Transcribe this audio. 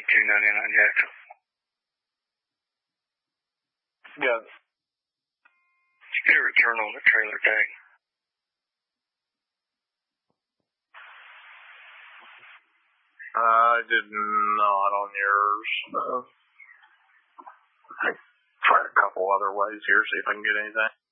$2.99 Jackson. Yeah. Did you get a return on the trailer tag? I did not on yours. I tried a couple other ways here, see if I can get anything.